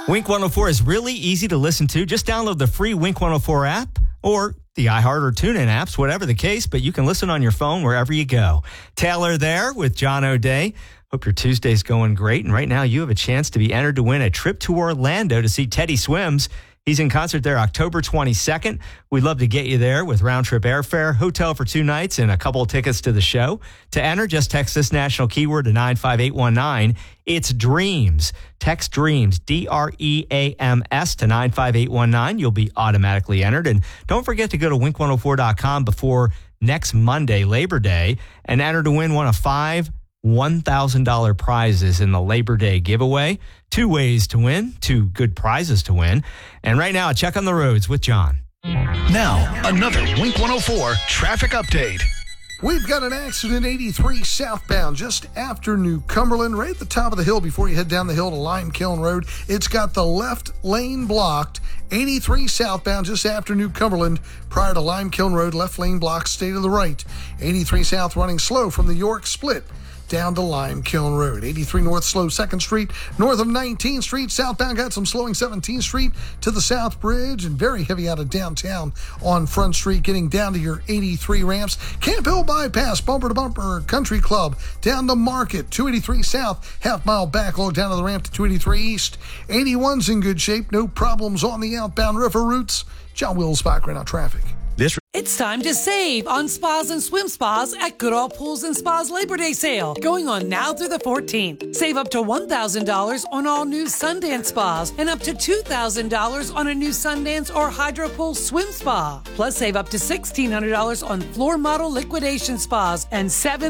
Wink 104 is really easy to listen to. Just download the free Wink 104 app or the iHeart or TuneIn apps, whatever the case, but you can listen on your phone wherever you go. Taylor there with John O'Day. Hope your Tuesday's going great. And right now you have a chance to be entered to win a trip to Orlando to see Teddy Swims. He's in concert there October 22nd. We'd love to get you there with round-trip airfare, hotel for 2 nights, and a couple of tickets to the show. To enter, just text this national keyword to 95819. It's DREAMS. Text DREAMS, DREAMS to 95819. You'll be automatically entered. And don't forget to go to wink104.com before next Monday, Labor Day, and enter to win one of 5 $1,000 prizes in the Labor Day giveaway. 2 ways to win, 2 good prizes to win. And right now, a check on the roads with John. Now, another Wink 104 traffic update. We've got an accident 83 southbound just after New Cumberland, right at the top of the hill before you head down the hill to Lime Kiln Road. It's got the left lane blocked. 83 southbound just after New Cumberland, prior to Lime Kiln Road, left lane blocked, stay to the right. 83 south running slow from the York Split down to Lime Kiln Road. 83 north slow 2nd Street, north of 19th Street. Southbound got some slowing 17th Street to the South Bridge, and very heavy out of downtown on Front Street, getting down to your 83 ramps. Camp Hill bypass, bumper to bumper, Country Club, down to Market. 283 south, half-mile backlog down to the ramp to 283 east. 81's in good shape, no problems on the outbound river routes. John Wills, Spot Right Now Traffic. It's time to save on spas and swim spas at Goodall Pools and Spas Labor Day sale, going on now through the 14th. Save up to $1,000 on all new Sundance spas and up to $2,000 on a new Sundance or Hydro Pool swim spa. Plus, save up to $1,600 on floor model liquidation spas and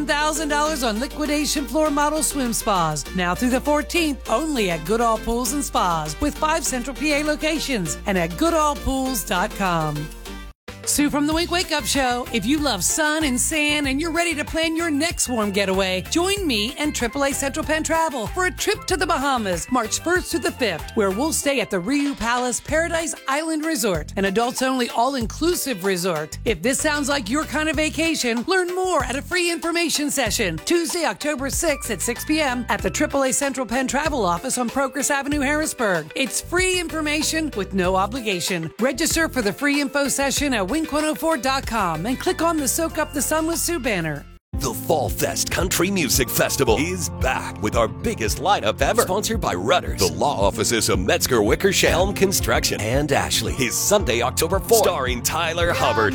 $7,000 on liquidation floor model swim spas. Now through the 14th, only at Goodall Pools and Spas, with 5 Central PA locations and at goodallpools.com. Sue from the Wink Wake Up Show. If you love sun and sand and you're ready to plan your next warm getaway, join me and AAA Central Penn Travel for a trip to the Bahamas, March 1st to the 5th, where we'll stay at the Riu Palace Paradise Island Resort, an adults-only all-inclusive resort. If this sounds like your kind of vacation, learn more at a free information session, Tuesday, October 6th at 6 p.m. at the AAA Central Penn Travel office on Progress Avenue, Harrisburg. It's free information with no obligation. Register for the free info session at wink104.com and click on the Soak Up the Sun with Sue banner. The Fall Fest Country Music Festival is back with our biggest lineup ever. Sponsored by Rudders, the law offices of Metzger Wickersham, Helm Construction, and Ashley. Is Sunday, October 4th. Starring Tyler Hubbard,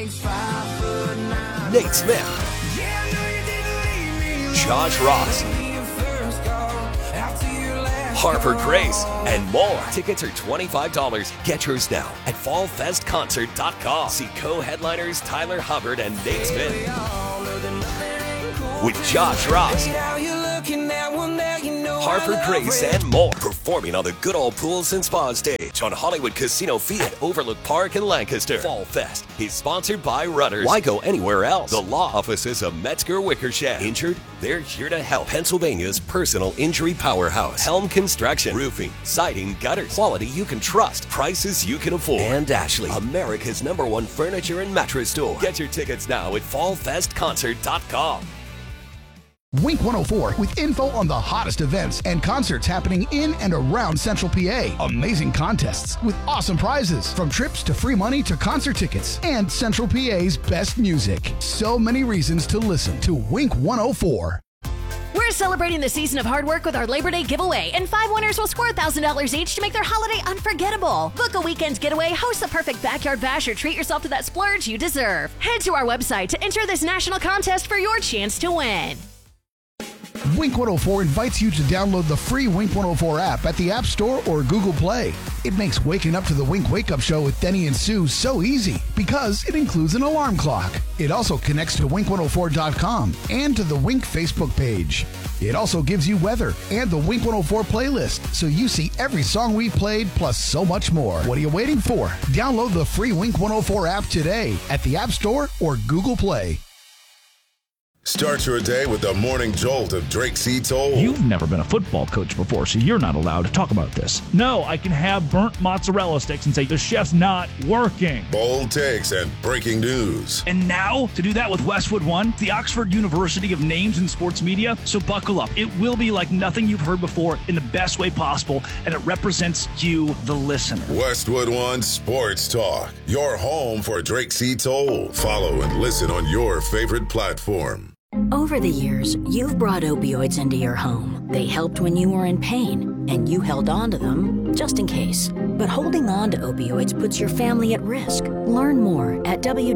Nate Smith, Josh Ross, Harper Grace, and more. Tickets are $25. Get yours now at fallfestconcert.com. See co-headliners Tyler Hubbard and Nate Smith with Josh Ross, Harper Grace, and more. Performing on the Goodall Pools and Spa stage on Hollywood Casino Field at Overlook Park in Lancaster. Fall Fest is sponsored by Rudders. Why go anywhere else? The law offices of Metzger Wickersham. Injured? They're here to help. Pennsylvania's personal injury powerhouse. Helm Construction. Roofing, siding, gutters. Quality you can trust. Prices you can afford. And Ashley, America's #1 furniture and mattress store. Get your tickets now at fallfestconcert.com. Wink 104 with info on the hottest events and concerts happening in and around Central PA. Amazing contests with awesome prizes, from trips to free money to concert tickets, and Central PA's best music. So many reasons to listen to Wink 104. We're celebrating the season of hard work with our Labor Day giveaway, and 5 winners will score $1,000 each to make their holiday unforgettable. Book a weekend getaway, host the perfect backyard bash, or treat yourself to that splurge you deserve. Head to our website to enter this national contest for your chance to win. Wink 104 invites you to download the free Wink 104 app at the App Store or Google Play. It makes waking up to the Wink Wake Up Show with Denny and Sue so easy because it includes an alarm clock. It also connects to wink104.com and to the Wink Facebook page. It also gives you weather and the Wink 104 playlist, so you see every song we've played plus so much more. What are you waiting for? Download the free Wink 104 app today at the App Store or Google Play. Start your day with the morning jolt of Drake C. Toll. You've never been a football coach before, so you're not allowed to talk about this. No, I can have burnt mozzarella sticks and say the chef's not working. Bold takes and breaking news. And now, to do that with Westwood One, the Oxford University of Names in Sports Media. So buckle up. It will be like nothing you've heard before in the best way possible, and it represents you, the listener. Westwood One Sports Talk, your home for Drake C. Toll. Follow and listen on your favorite platform. Over the years, you've brought opioids into your home. They helped when you were in pain, and you held on to them just in case. But holding on to opioids puts your family at risk. Learn more at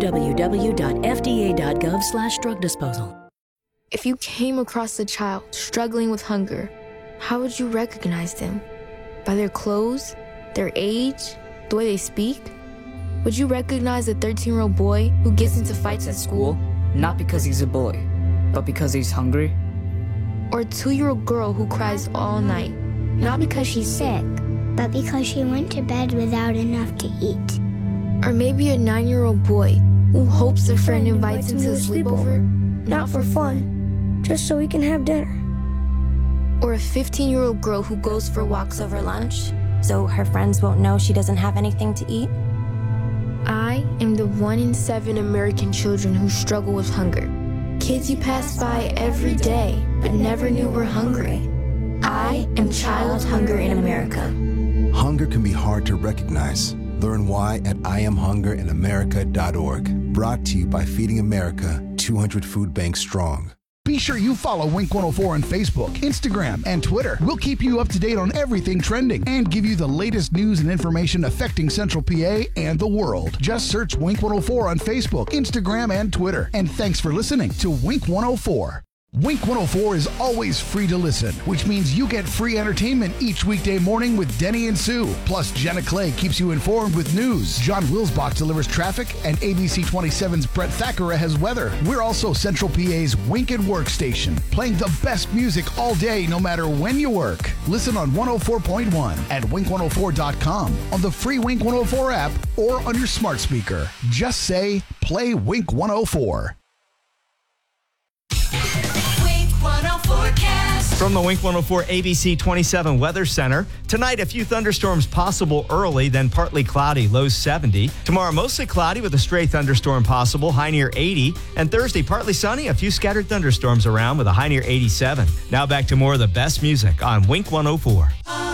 www.fda.gov/drug disposal. If you came across a child struggling with hunger, how would you recognize them? By their clothes, their age, the way they speak? Would you recognize a 13-year-old boy who gets into fights at school? Not because he's a boy, but because he's hungry? Or a 2-year-old girl who cries all night, not because she's sick, but because she went to bed without enough to eat. Or maybe a 9-year-old boy who hopes a friend invites him to a sleepover, not for fun, just so he can have dinner. Or a 15-year-old girl who goes for walks over lunch, so her friends won't know she doesn't have anything to eat. I am the 1 in 7 American children who struggle with hunger. Kids you pass by every day, but never knew were hungry. I am Child Hunger in America. Hunger can be hard to recognize. Learn why at IamHungerinAmerica.org. Brought to you by Feeding America, 200 Food Banks Strong. Be sure you follow Wink 104 on Facebook, Instagram, and Twitter. We'll keep you up to date on everything trending and give you the latest news and information affecting Central PA and the world. Just search Wink 104 on Facebook, Instagram, and Twitter. And thanks for listening to Wink 104. Wink 104 is always free to listen, which means you get free entertainment each weekday morning with Denny and Sue. Plus, Jenna Clay keeps you informed with news. John Wilsbach delivers traffic, and ABC 27's Brett Thackeray has weather. We're also Central PA's Wink and Work station, playing the best music all day, no matter when you work. Listen on 104.1 at wink104.com, on the free Wink 104 app, or on your smart speaker. Just say, play Wink 104. From the Wink 104 ABC 27 Weather Center, tonight a few thunderstorms possible early, then partly cloudy, low 70. Tomorrow mostly cloudy with a stray thunderstorm possible, high near 80. And Thursday partly sunny, a few scattered thunderstorms around with a high near 87. Now back to more of the best music on Wink 104.